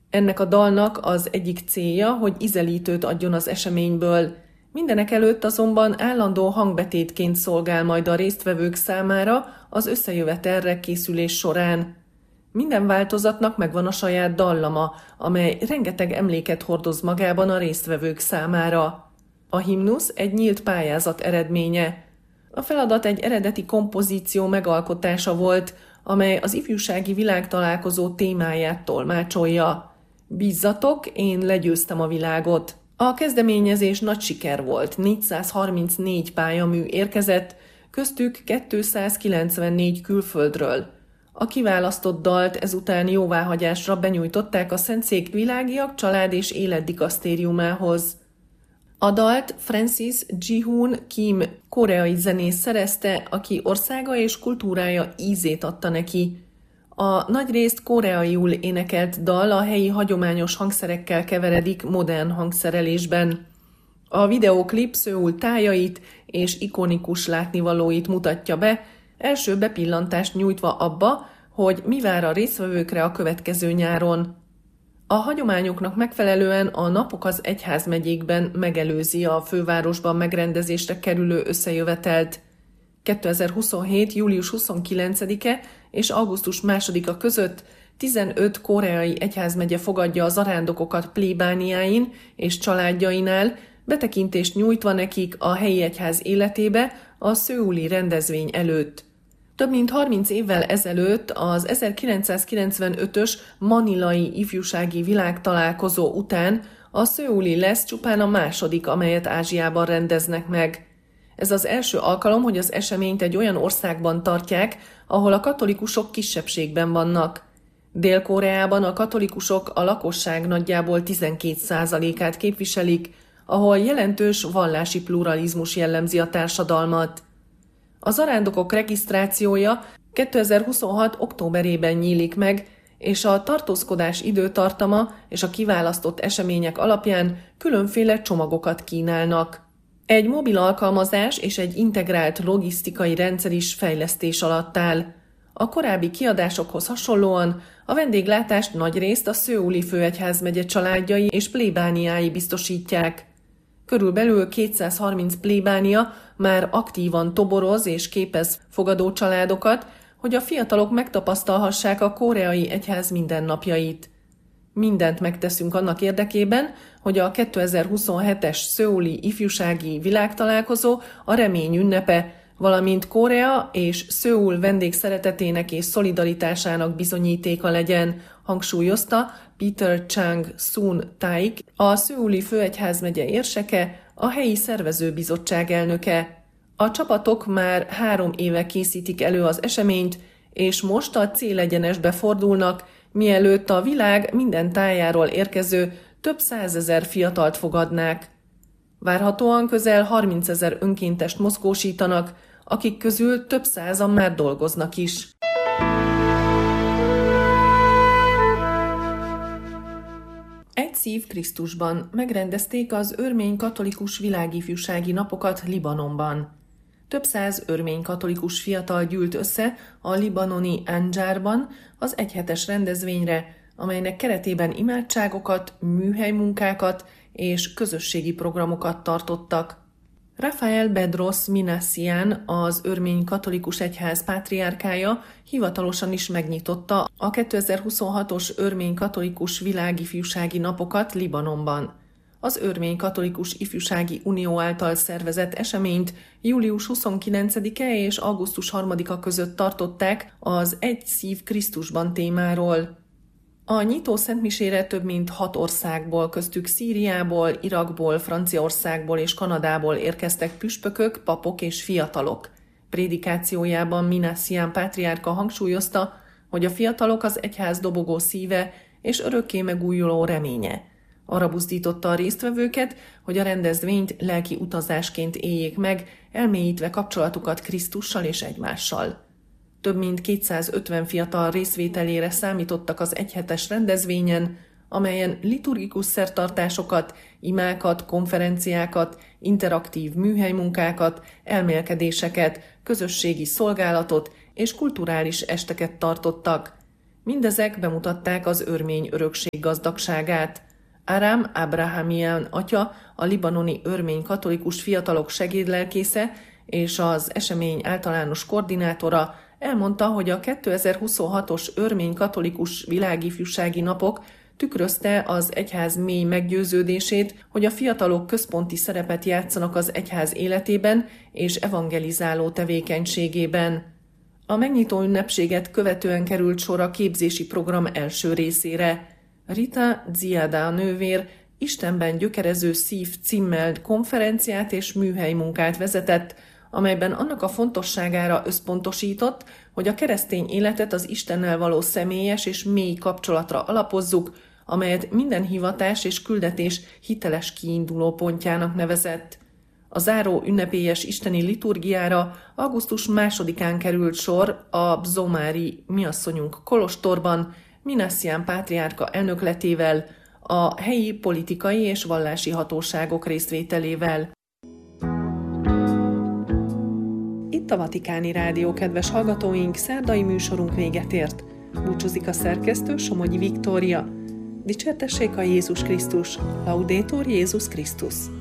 Ennek a dalnak az egyik célja, hogy ízelítőt adjon az eseményből. Mindenekelőtt azonban állandó hangbetétként szolgál majd a résztvevők számára az összejövetelre készülés során. Minden változatnak megvan a saját dallama, amely rengeteg emléket hordoz magában a résztvevők számára. A himnusz egy nyílt pályázat eredménye. A feladat egy eredeti kompozíció megalkotása volt, amely az ifjúsági világtalálkozó témáját tolmácsolja. Bízzatok, én legyőztem a világot. A kezdeményezés nagy siker volt, 434 pályamű érkezett, köztük 294 külföldről. A kiválasztott dalt ezután jóváhagyásra benyújtották a Szentszék Világiak Család és Életdikasztériumához. A dalt Francis Ji-hoon Kim koreai zenész szerezte, aki országa és kultúrája ízét adta neki. A nagyrészt koreaiul énekelt dal a helyi hagyományos hangszerekkel keveredik modern hangszerelésben. A videóklip Szöul tájait és ikonikus látnivalóit mutatja be, első bepillantást nyújtva abba, hogy mi vár a résztvevőkre a következő nyáron. A hagyományoknak megfelelően a napok az egyházmegyékben megelőzi a fővárosban megrendezésre kerülő összejövetelt. 2027. július 29-e és augusztus 2-a között 15 koreai egyházmegye fogadja a zarándokokat plébániáin és családjainál, betekintést nyújtva nekik a helyi egyház életébe a szöuli rendezvény előtt. Több mint 30 évvel ezelőtt az 1995-ös manilai ifjúsági világtalálkozó után a szöuli lesz csupán a második, amelyet Ázsiában rendeznek meg. Ez az első alkalom, hogy az eseményt egy olyan országban tartják, ahol a katolikusok kisebbségben vannak. Dél-Koreában a katolikusok a lakosság nagyjából 12%-át képviselik, ahol jelentős vallási pluralizmus jellemzi a társadalmat. A zarándokok regisztrációja 2026. októberében nyílik meg, és a tartózkodás időtartama és a kiválasztott események alapján különféle csomagokat kínálnak. Egy mobil alkalmazás és egy integrált logisztikai rendszer is fejlesztés alatt áll. A korábbi kiadásokhoz hasonlóan a vendéglátást nagyrészt a Szöuli főegyházmegye családjai és plébániái biztosítják. Körülbelül 230 plébánia már aktívan toboroz és képez fogadó családokat, hogy a fiatalok megtapasztalhassák a koreai egyház mindennapjait. Mindent megteszünk annak érdekében, hogy a 2027-es szöuli ifjúsági világtalálkozó a remény ünnepe, valamint Korea és Szöul vendégszeretetének és szolidaritásának bizonyítéka legyen, hangsúlyozta Peter Chang-sun Taik, a szöuli főegyházmegye érseke, a helyi szervezőbizottság elnöke. A csapatok már 3 éve készítik elő az eseményt, és most a célegyenesbe fordulnak, mielőtt a világ minden tájáról érkező több 100 000 fiatalt fogadnák. Várhatóan közel 30 000 önkéntest mozgósítanak, akik közül több százan már dolgoznak is. Egy szív Krisztusban megrendezték az örmény katolikus világifjúsági napokat Libanonban. Több 100 örmény katolikus fiatal gyűlt össze a libanoni Anjarban az egyhetes rendezvényre, amelynek keretében imádságokat, műhelymunkákat és közösségi programokat tartottak. Rafael Bedros Minassian, az örmény katolikus egyház pátriárkája hivatalosan is megnyitotta a 2026-os örmény katolikus világifjúsági napokat Libanonban. Az Örmény Katolikus Ifjúsági Unió által szervezett eseményt július 29-e és augusztus 3-a között tartották az Egy szív Krisztusban témáról. A nyitó szentmisére több mint 6 országból, köztük Szíriából, Irakból, Franciaországból és Kanadából érkeztek püspökök, papok és fiatalok. Prédikációjában Minassian pátriárka hangsúlyozta, hogy a fiatalok az egyház dobogó szíve és örökké megújuló reménye. Arra buzdította a résztvevőket, hogy a rendezvényt lelki utazásként éljék meg, elmélyítve kapcsolatukat Krisztussal és egymással. Több mint 250 fiatal részvételére számítottak az egyhetes rendezvényen, amelyen liturgikus szertartásokat, imákat, konferenciákat, interaktív műhelymunkákat, elmélkedéseket, közösségi szolgálatot és kulturális esteket tartottak. Mindezek bemutatták az örmény örökség gazdagságát. Aram Abrahamian atya, a libanoni örmény katolikus fiatalok segédlelkésze és az esemény általános koordinátora elmondta, hogy a 2026-os örmény katolikus világifjúsági napok tükrözte az egyház mély meggyőződését, hogy a fiatalok központi szerepet játszanak az egyház életében és evangelizáló tevékenységében. A megnyitó ünnepséget követően került sor a képzési program első részére. Rita Ziada nővér Istenben gyökerező szív címmel konferenciát és műhelymunkát vezetett, amelyben annak a fontosságára összpontosított, hogy a keresztény életet az Istennel való személyes és mély kapcsolatra alapozzuk, amelyet minden hivatás és küldetés hiteles kiinduló pontjának nevezett. A záró ünnepélyes isteni liturgiára augusztus 2-án került sor a Bzomári miasszonyunk kolostorban, Minassian pátriárka elnökletével, a helyi politikai és vallási hatóságok részvételével. Itt a Vatikáni Rádió, kedves hallgatóink, szerdai műsorunk véget ért. Búcsúzik a szerkesztő, Somogyi Viktória. Dicsértessék a Jézus Krisztus, Laudetur Jézus Krisztus!